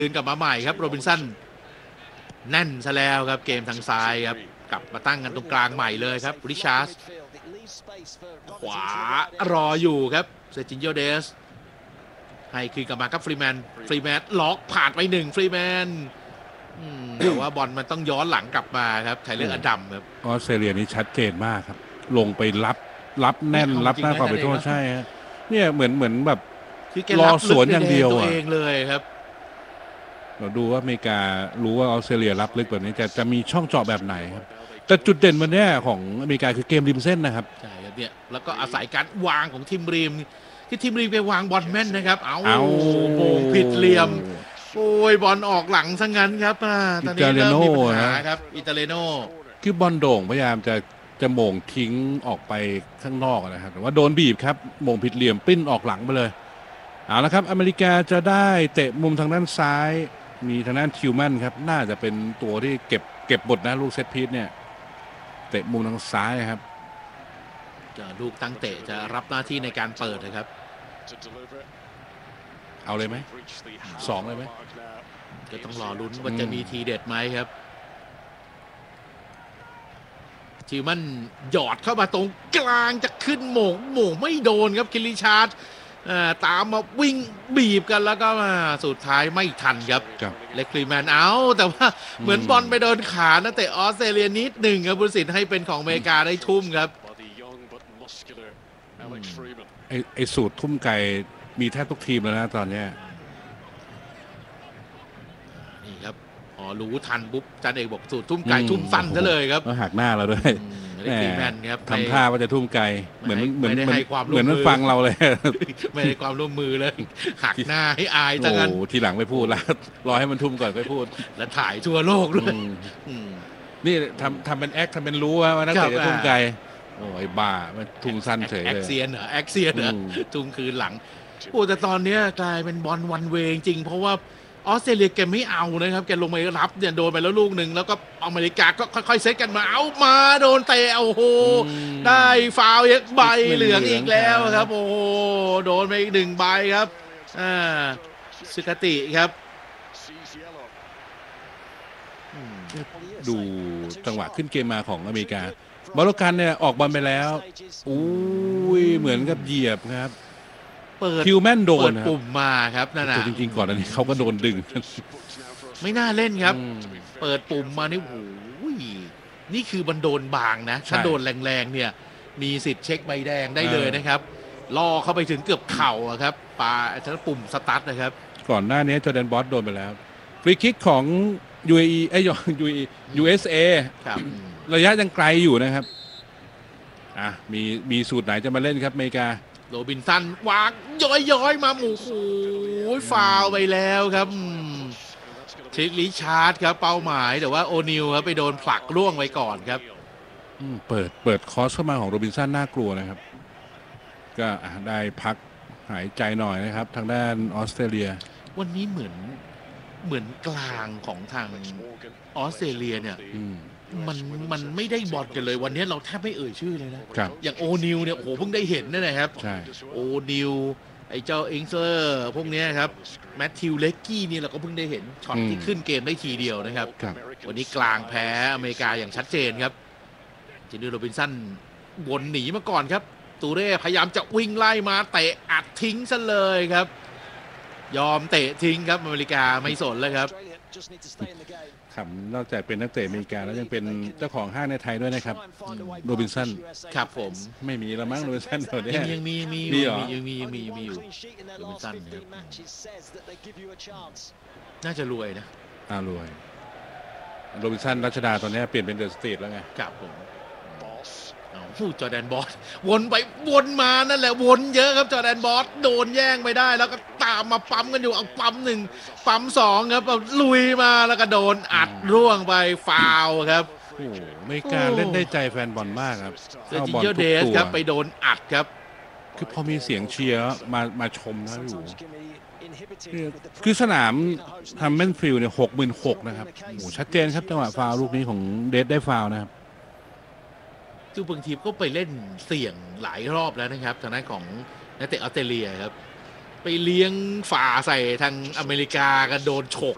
คืนกลับมาใหม่ครับโรบินสันแน่นซะแล้วครับเกมทางซ้ายครับกลับมาตั้งกันตรงกลางใหม่เลยครับริชาร์ดขวารออยู่ครับเซจินโยเดสให้คืนกลับมาครับฟรีแมนล็อกผ่านไปหนึ่งฟรีแมนแต่ว่าบอลมันต้องย้อนหลังกลับมาครับไทเลอร์อดัมครับออสเตรเลียนี่ชัดเจนมากครับลงไปรับแน่นรับหน้าขวาไปโทษใช่ฮะเนี่ยเหมือนแบบรอสวนอย่างเดียวตัวเองเลยครับเราดูว่าอเมริการู้ว่าออสเตรเลียรับลึกแบบนี้จะมีช่องเจาะแบบไหนครับแต่จุดเด่นวันนี้ของอเมริกาคือเกมริมเส้นนะครับใช่ครับเนี่ยแล้วก็อาศัยการวางของทีมริมที่ทีมริมไปวางบอลแม่นนะครับเอาโมงผิดเหลี่ยมโอ้ยบอลออกหลังซะงั้นครับตอนนี้เริ่มมีปัญหาครับอิตาเลโนคือบอลโด่งพยายามจะโมงทิ้งออกไปข้างนอกนะครับแต่ว่าโดนบีบครับโมงผิดเหลี่ยมปิ้นออกหลังไปเลยเอาละครับอเมริกาจะได้เตะมุมทางด้านซ้ายมีทางด้านทิวแมนครับน่าจะเป็นตัวที่เก็บบทนะลูกเซตพีซเนี่ยเตะมุมทางซ้ายครับจะลูกตั้งเตะจะรับหน้าที่ในการเปิดนะครับเอาเลยไหม2เลยไหมก็ต้องรอลุ้นว่าจะมีทีเด็ดไหมครับทิวแมนหยอดเข้ามาตรงกลางจะขึ้นโมงไม่โดนครับคิลลิชาร์ดตามมาวิ่งบีบกันแล้วก็มาสุดท้ายไม่ทันครับเล็กฟรีแมนเอาแต่ว่าเหมือนบอลไปโดนขานะแต่ออสเตรเลียนิดหนึ่งครับผู้ตัดสินให้เป็นของอเมริกาได้ทุ่มครับไอสูตรทุ่มไก่มีแทบทุกทีมแล้วนะตอนนี้นี่ครับพอรู้ทันปุ๊บจันเอกบอกสูตรทุ่มไก่ทุ่มสั้นซะเลยครับหักหน้าเราด้วยทำท่าว่าจะทุ่มไกลเหมือนมันฟังเราเลยไม่ได้ความร่วมมือเลยหักหน้าให้อายตั้งนั้นทีหลังไม่พูดแล้วรอให้มันทุ่มก่อนค่อยพูดแล้วถ่ายทั่วโลกด้วยนี่ทำเป็นแอคทำเป็นรู้ว่านักเตะจะทุ่มไกลโอ้ยบ้ามันทุ่มสั้นเฉยเลยแอคเซียนเหรอทุ่มคืนหลังโอ้แต่ตอนนี้กลายเป็นบอลวันเวจริงเพราะว่าออสเตรเลียแกไม่เอานะครับแกลงไปรับเนี่ยโดนไปแล้วลูกหนึ่งแล้วก็อเมริกาก็ค่อยๆเซตกันมาเอามาโดนเตะโอ้โหได้ฟาวล์ใบเหลืองอีกแล้วครับโอ้โหโดนไปอีก1 ใบครับสุกติครับดูจังหวะขึ้นเกมมาของอเมริกาบอลกันเนี่ยออกบอลไปแล้วอุ้ยเหมือนกับเหยียบครับคิวแมนโดนปุ่มมาครับนั่นน่ะจริงๆก่อนอันนี้เขาก็โดนดึงไม่น่าเล่นครับเปิดปุ่มมานี่โอ้ยนี่คือมันโดนบางนะถ้าโดนแรงๆเนี่ยมีสิทธิ์เช็คใบแดงได้เลยนะครับล่อเข้าไปถึงเกือบเข่าครับปาทั้งปุ่มสตาร์ทนะครับก่อนหน้านี้จอร์แดนบอสโดนไปแล้วฟรีคิกของ UAE USA ระยะยังไกลอยู่นะครับมีสูตรไหนจะมาเล่นครับอเมริกาโรบินสันวางย้อยมาหมู่โอ้ยฟาวไปแล้วครับชิคลิชาร์ดครับเป้าหมายแต่ว่าโอนิลครับไปโดนผลักร่วงไปก่อนครับเปิดคอร์สเข้ามาของโรบินสันน่ากลัวนะครับก็ได้พักหายใจหน่อยนะครับทางด้านออสเตรเลียวันนี้เหมือนกลางของทางออสเตรเลียเนี่ยมันไม่ได้บอลกันเลยวันนี้เราแทบไม่เอ่ยชื่อเลยนะอย่างโอนิลเนี่ยโอ้โหเพิ่งได้เห็นนั่นแหละครับโอนิลไอ้เจ้าอิงเซอร์พวกนี้ครับแมทธิวเล็กกี้นี่เราก็เพิ่งได้เห็นช็อตที่ขึ้นเกมได้ทีเดียวนะครับวันนี้กลางแพ้อเมริกาอย่างชัดเจนครับจินนี่โรบินสันวนหนีมาก่อนครับตูเร่พยายามจะวิ่งไล่มาเตะอัดทิ้งซะเลยครับยอมเตะทิ้งครับอเมริกาไม่สนเลยครับนอกจากเป็นนักเตะอเมริกาแล้วยังเป็นเจ้าของห้างในไทยด้วยนะครับโรบินสันครับผมไม่มีละมั้งโรบินสันเดี๋ยวนี้ยังมีอยู่โรบินสันน่าจะรวยนะรวยโรบินสันรัชดาตอนนี้เปลี่ยนเป็นเดอะสตรีทแล้วไงครับผมจอร์แดนบอสวนไปวนมานั่นแหละวนเยอะครับจอร์แดนบอสโดนแย่งไปได้แล้วก็ตามมาปั๊มกันอยู่เอาปั๊ม1ปั๊ม2ครับลุยมาแล้วก็โดนอัดร่วงไปฟาวครับโอ้อเมริกาเล่นได้ใจแฟนบอลมากครับเซจิโยเดสครับไปโดนอัดครับคือพอมีเสียงเชียร์มาชมนะอยู่คือสนามทำแมนฟิลด์เนี่ย66,000นะครับโอ้ชัดเจนครับจังหวะฟาวลูกนี้ของเดสได้ฟาวนะครับคือบางทีก็ไปเล่นเสี่ยงหลายรอบแล้วนะครับทางด้านของนักเตะออสเตรเลียครับไปเลี้ยงฝ่าใส่ทางอเมริกากันโดนฉก